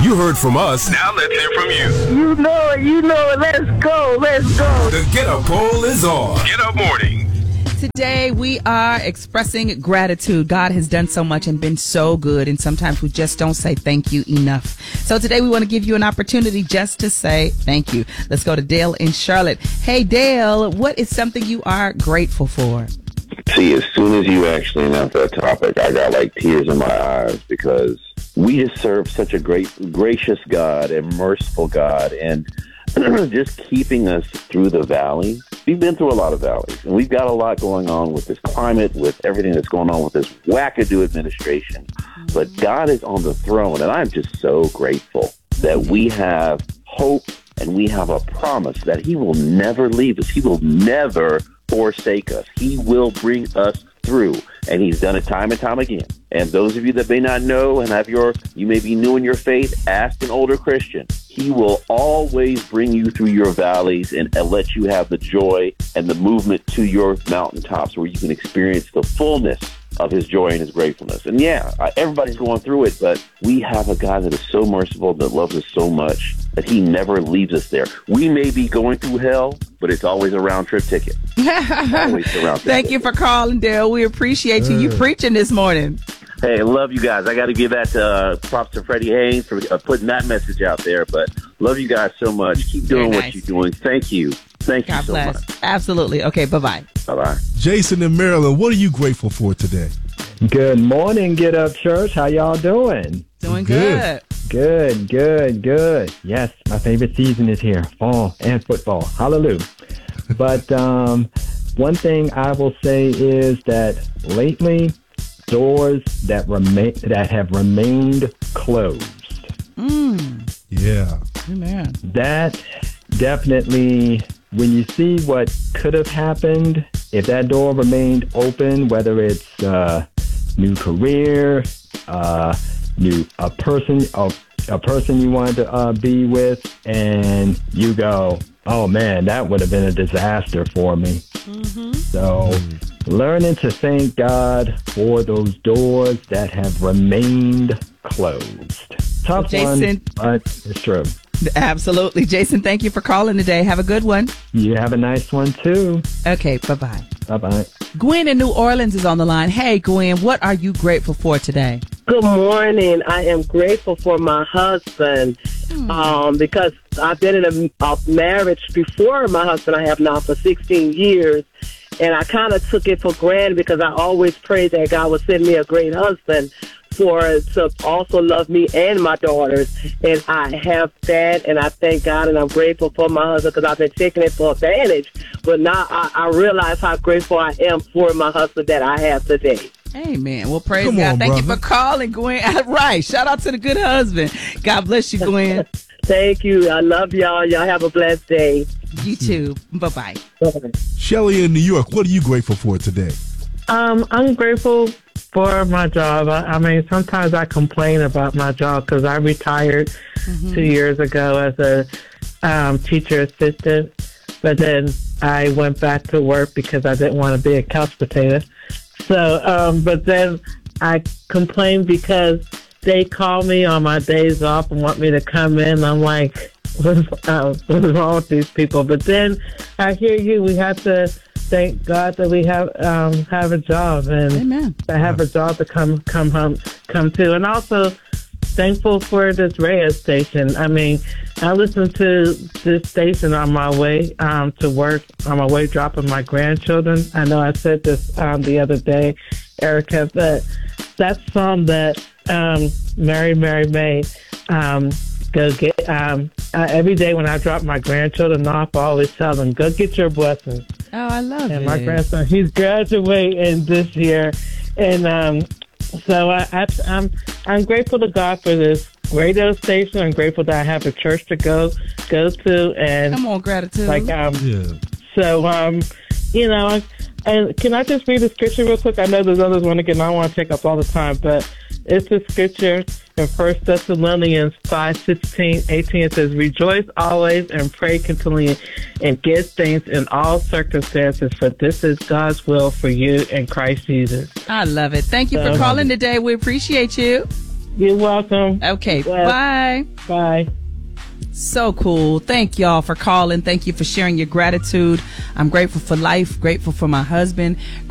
You heard from us. Now let's hear from you. You know it. Let's go. The Get Up Poll is on. Get Up Morning. Today we are expressing gratitude. God has done so much and been so good, and sometimes we just don't say thank you enough. So today we want to give you an opportunity just to say thank you. Let's go to Dale in Charlotte. Hey Dale, what is something you are grateful for? See, as soon as you actually announced that topic, I got like tears in my eyes because we just serve such a gracious God and merciful God, and just keeping us through the valley. We've been through a lot of valleys, and we've got a lot going on with this climate, with everything that's going on with this wackadoo administration. But God is on the throne, and I'm just so grateful that we have hope and we have a promise that He will never leave us. He will never forsake us. He will bring us through, and He's done it time and time again. And those of you that may not know and you may be new in your faith, ask an older Christian. He will always bring you through your valleys and let you have the joy and the movement to your mountaintops where you can experience the fullness of His joy and His gratefulness. And everybody's going through it, but we have a God that is so merciful, that loves us so much, that He never leaves us there. We may be going through hell, but it's always a round-trip ticket. Thank you for calling, Dale. We appreciate you. You preaching this morning. Hey, I love you guys. I got to give that props to Freddie Haynes for putting that message out there. But love you guys so much. Keep doing what you're doing. Thank you. Thank you so much. Absolutely. Okay, bye-bye. Bye-bye. Jason in Maryland, what are you grateful for today? Good morning, Get Up Church. How y'all doing? Doing good. Good. Yes, my favorite season is here, fall and football. Hallelujah. But one thing I will say is that lately, doors that have remained closed. Yeah. Amen. That definitely, when you see what could have happened if that door remained open, whether it's new career, a person you wanted to be with, and you go, oh man, that would have been a disaster for me. So learning to thank God for those doors that have remained closed. Tough Jason, one, but it's true. Absolutely. Jason, thank you for calling today. Have a good one. You have a nice one too. Okay, bye-bye. Bye-bye. Gwen in New Orleans is on the line. Hey, Gwen, what are you grateful for today? Good morning. I am grateful for my husband because I've been in a marriage before my husband. I have now for 16 years. And I kind of took it for granted because I always prayed that God would send me a great husband to also love me and my daughters. And I have that, and I thank God, and I'm grateful for my husband because I've been taking it for advantage. But now I realize how grateful I am for my husband that I have today. Amen. Well, praise God. Thank you for calling, Gwen. Right. Shout out to the good husband. God bless you, Gwen. Thank you. I love y'all. Y'all have a blessed day. You too. Bye-bye. Shelly in New York, what are you grateful for today? I'm grateful for my job. I mean, sometimes I complain about my job because I retired 2 years ago as a teacher assistant, but then I went back to work because I didn't want to be a couch potato. So, but then I complained because they call me on my days off and want me to come in. I'm like, what's wrong with these people? But then I hear you. We have to thank God that we have a job, and Amen. I have a job to come to, and also thankful for this radio station. I mean, I listen to this station on my way to work, on my way dropping my grandchildren. I know I said this the other day, Erica, but that song that Mary made. Go get every day when I drop my grandchildren off, I always tell them, go get your blessings. Oh, I love it. And my grandson, he's graduating this year, and so I'm grateful to God for this radio station. I'm grateful that I have a church to go to, and come on, gratitude. So you know, and can I just read the scripture real quick? I know there's others want to get, and I don't want to take up all the time, but it's the scripture in 1 Thessalonians 5:16-18. It says, rejoice always and pray continually and give thanks in all circumstances, for this is God's will for you in Christ Jesus. I love it. Thank you for calling today. We appreciate you. You're welcome. Okay, Well, bye. Bye. So cool. Thank y'all for calling. Thank you for sharing your gratitude. I'm grateful for life, grateful for my husband,